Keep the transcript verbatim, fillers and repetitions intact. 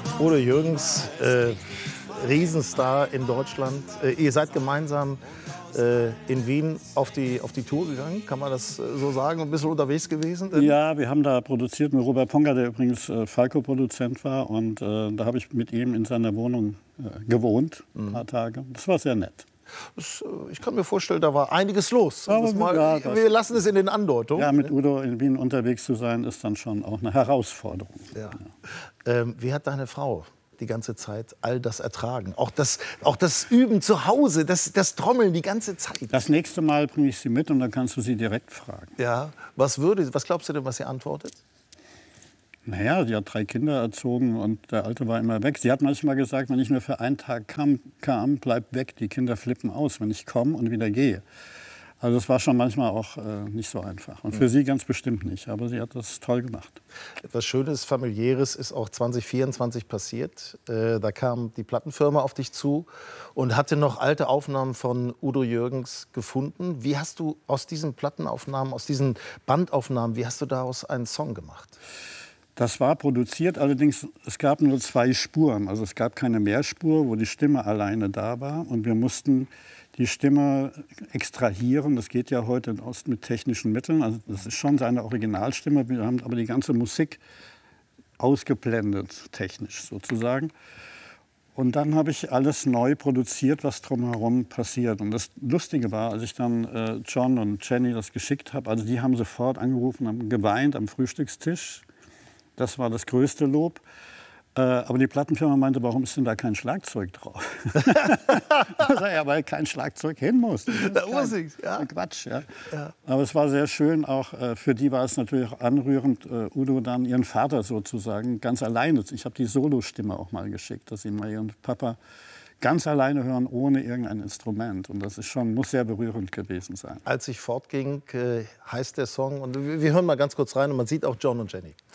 Udo Jürgens, äh, Riesenstar in Deutschland. Äh, ihr seid gemeinsam äh, in Wien auf die, auf die Tour gegangen, kann man das äh, so sagen? Ein bisschen unterwegs gewesen? Denn ja, wir haben da produziert mit Robert Ponger, der übrigens äh, Falco-Produzent war. Und äh, da habe ich mit ihm in seiner Wohnung äh, gewohnt, ein paar Tage. Das war sehr nett. Das, äh, ich kann mir vorstellen, da war einiges los. Aber Das mal, ja, das- wir lassen es in den Andeutungen. Ja, mit Udo in Wien unterwegs zu sein, ist dann schon auch eine Herausforderung. Ja. Ähm, wie hat deine Frau die ganze Zeit all das ertragen? Auch das, auch das Üben zu Hause, das, das Trommeln die ganze Zeit. Das nächste Mal bringe ich sie mit und dann kannst du sie direkt fragen. Ja. Was, würde, was glaubst du denn, was sie antwortet? Naja, sie hat drei Kinder erzogen und der Alte war immer weg. Sie hat manchmal gesagt, wenn ich nur für einen Tag kam, kam bleib weg, die Kinder flippen aus, wenn ich komme und wieder gehe. Also das war schon manchmal auch äh, nicht so einfach. Und für sie ganz bestimmt nicht, aber sie hat das toll gemacht. Etwas Schönes, Familiäres ist auch zwanzig vierundzwanzig passiert. Äh, da kam die Plattenfirma auf dich zu und hatte noch alte Aufnahmen von Udo Jürgens gefunden. Wie hast du aus diesen Plattenaufnahmen, aus diesen Bandaufnahmen, wie hast du daraus einen Song gemacht? Das war produziert, allerdings es gab nur zwei Spuren. Also es gab keine Mehrspur, wo die Stimme alleine da war. Und wir mussten die Stimme extrahieren. Das geht ja heute in Ost mit technischen Mitteln. Also das ist schon seine Originalstimme. Wir haben aber die ganze Musik ausgeblendet, technisch sozusagen. Und dann habe ich alles neu produziert, was drumherum passiert. Und das Lustige war, als ich dann äh, John und Jenny das geschickt habe, also die haben sofort angerufen, haben geweint am Frühstückstisch. Das war das größte Lob. Äh, aber die Plattenfirma meinte, warum ist denn da kein Schlagzeug drauf? Ja, weil kein Schlagzeug hin muss. Da muss ich, ja. Quatsch, ja. Ja. Aber es war sehr schön, auch äh, für die war es natürlich auch anrührend, äh, Udo dann ihren Vater sozusagen ganz alleine. Ich habe die Solostimme auch mal geschickt, dass sie mal ihren Papa ganz alleine hören, ohne irgendein Instrument. Und das ist schon, muss sehr berührend gewesen sein. Als ich fortging, äh, heißt der Song, und wir wir hören mal ganz kurz rein und man sieht auch John und Jenny.